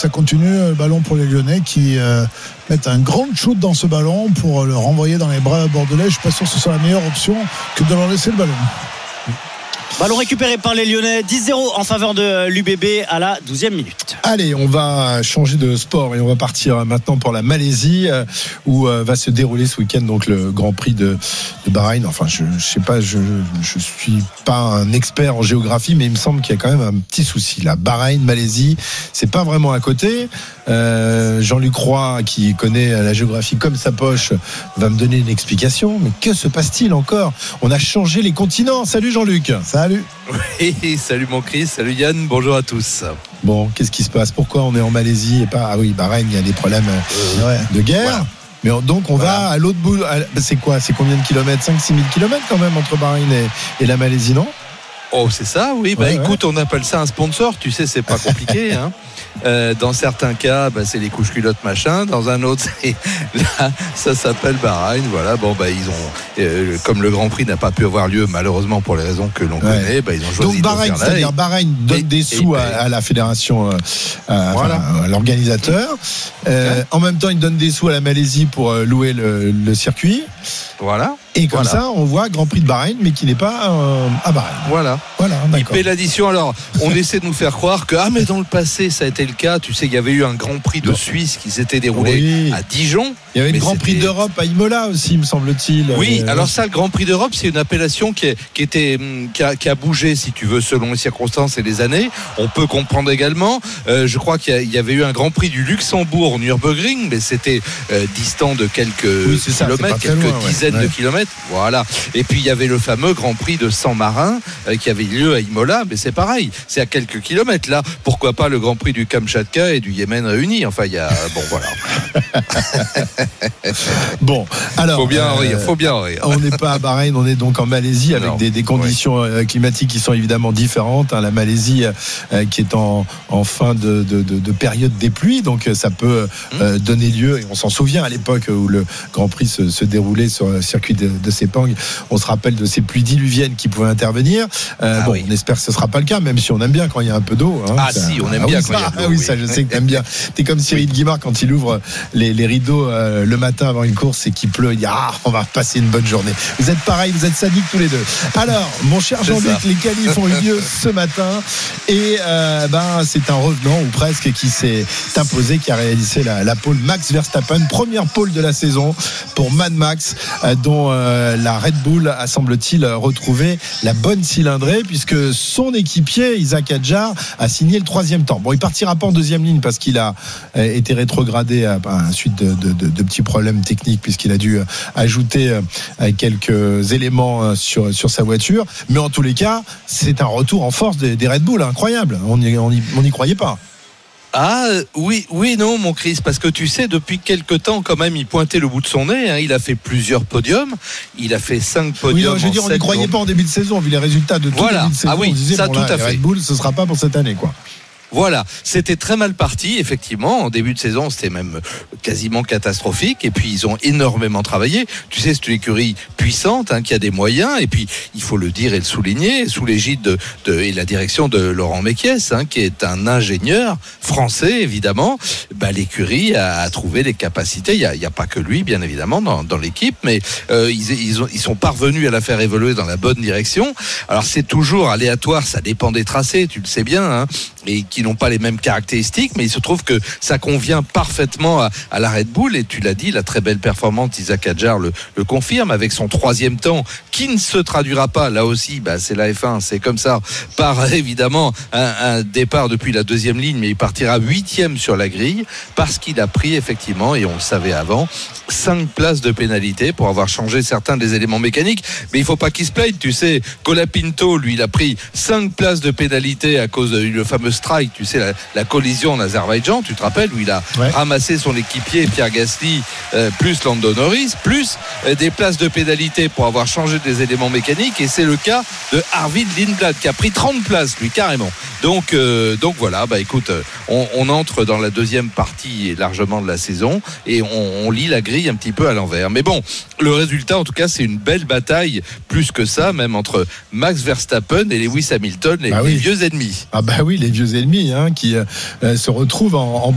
ça continue. Le ballon pour les Lyonnais qui mettent un grand shoot dans ce ballon pour le renvoyer dans les bras bordelais. Je suis pas sûr que ce soit la meilleure option que de leur laisser le ballon. Ballon récupéré par les Lyonnais, 10-0 en faveur de l'UBB à la 12e minute. Allez, on va changer de sport et on va partir maintenant pour la Malaisie où va se dérouler ce week-end donc le Grand Prix de Bahreïn. Enfin, je sais pas, je suis pas un expert en géographie, mais il me semble qu'il y a quand même un petit souci là. Bahreïn, Malaisie, c'est pas vraiment à côté. Jean-Luc Roy, qui connaît la géographie comme sa poche, va me donner une explication. Mais que se passe-t-il encore ? On a changé les continents. Salut Jean-Luc. Salut. Oui, salut mon Chris, salut Yann, bonjour à tous. Bon, qu'est-ce qui se passe ? Pourquoi on est en Malaisie et pas... Ah oui, Bahreïn, il y a des problèmes de guerre. Voilà. Mais donc on va à l'autre bout. C'est quoi ? C'est combien de kilomètres ? 5-6 000 kilomètres quand même entre Bahreïn et la Malaisie, non ? Oh, c'est ça, oui. Écoute, on appelle ça un sponsor, tu sais, c'est pas compliqué. Hein. Dans certains cas, c'est les couches culottes machin. Dans un autre, là, ça s'appelle Bahreïn. Voilà. Bon, ils ont, comme le Grand Prix n'a pas pu avoir lieu malheureusement pour les raisons que l'on connaît, ils ont choisi. Donc Bahreïn, de faire c'est-à-dire Bahreïn donne des sous à la fédération, à l'organisateur. En même temps, il donne des sous à la Malaisie pour louer le circuit. Voilà. Et comme ça, on voit Grand Prix de Bahreïn, mais qui n'est pas à Bahreïn. Voilà. Il paie l'addition. Alors, on essaie de nous faire croire que mais dans le passé, ça a été le cas. Tu sais, il y avait eu un Grand Prix de Suisse qui s'était déroulé à Dijon. Il y avait un Grand Prix d'Europe à Imola aussi, me semble-t-il. Oui, alors ça, le Grand Prix d'Europe, c'est une appellation qui a bougé, si tu veux, selon les circonstances et les années. On peut comprendre également. Je crois qu'il y avait eu un Grand Prix du Luxembourg au Nürburgring, mais c'était distant de quelques kilomètres, quelques dizaines de kilomètres. Voilà. Et puis il y avait le fameux Grand Prix de San Marin qui avait lieu à Imola, mais c'est pareil, c'est à quelques kilomètres. Là, pourquoi pas le Grand Prix du Kamchatka et du Yémen réunis. Enfin, il y a voilà. Bon, alors faut bien rire. On n'est pas à Bahreïn, on est donc en Malaisie avec des conditions climatiques qui sont évidemment différentes. La Malaisie qui est en fin de période des pluies, donc ça peut donner lieu. Et on s'en souvient à l'époque où le Grand Prix se déroulait sur le circuit de Sepang. On se rappelle de ces pluies diluviennes qui pouvaient intervenir. On espère que ce ne sera pas le cas, même si on aime bien quand il y a un peu d'eau. On aime bien quand il y a de l'eau. Oui, ça, je sais que t'aimes bien. T'es comme Cyril Guimard quand il ouvre les rideaux le matin avant une course et qu'il pleut. Il dit on va passer une bonne journée. Vous êtes pareil, vous êtes sadiques tous les deux. Alors, mon cher Jean-Luc, les qualifs ont eu lieu ce matin et c'est un revenant ou presque qui s'est imposé, qui a réalisé la pole, Max Verstappen, première pole de la saison pour Mad Max, dont la Red Bull a, semble-t-il, retrouvé la bonne cylindrée puisque son équipier Isaac Hadjar a signé le 3e temps. Bon, il partira pas en 2e ligne parce qu'il a été rétrogradé à suite de petits problèmes techniques puisqu'il a dû ajouter quelques éléments sur sa voiture. Mais en tous les cas, c'est un retour en force des Red Bull incroyable. On n'y croyait pas. Oui, non, mon Chris, parce que tu sais, depuis quelque temps, quand même, il pointait le bout de son nez. Il a fait plusieurs podiums. Il a fait 5 podiums. Oui, je veux dire, on n'y croyait pas en début de saison, vu les résultats de tout début de saison. On disait, ça, tout à fait. Red Bull, ce sera pas pour cette année, quoi. Voilà, c'était très mal parti, effectivement. En début de saison, c'était même quasiment catastrophique. Et puis, ils ont énormément travaillé. Tu sais, c'est une écurie puissante, qui a des moyens. Et puis, il faut le dire et le souligner, sous l'égide et la direction de Laurent Mekies, qui est un ingénieur français, évidemment. L'écurie a trouvé les capacités. Il y a pas que lui, bien évidemment, dans l'équipe, mais ils sont parvenus à la faire évoluer dans la bonne direction. Alors, c'est toujours aléatoire, ça dépend des tracés, tu le sais bien, et qui n'ont pas les mêmes caractéristiques, mais il se trouve que ça convient parfaitement à la Red Bull, et tu l'as dit, la très belle performance d'Isaac Hadjar le confirme avec son 3e temps qui ne se traduira pas, là aussi, c'est la F1, c'est comme ça, par évidemment un départ depuis la 2e ligne, mais il partira 8e sur la grille parce qu'il a pris effectivement, et on le savait avant, 5 places de pénalité pour avoir changé certains des éléments mécaniques. Mais il ne faut pas qu'il se plaigne, tu sais, Colapinto, lui, il a pris 5 places de pénalité à cause du fameux strike, tu sais, la collision en Azerbaïdjan, tu te rappelles, où il a ramassé son équipier Pierre Gasly, plus Lando Norris, plus des places de pénalité pour avoir changé des éléments mécaniques. Et c'est le cas de Arvid Lindblad qui a pris 30 places, lui, carrément. Donc voilà, écoute, on entre dans la 2e partie largement de la saison et on lit la grille un petit peu à l'envers. Mais bon, le résultat, en tout cas, c'est une belle bataille, plus que ça, même entre Max Verstappen et Lewis Hamilton, les vieux ennemis. Les vieux ennemis qui se retrouvent en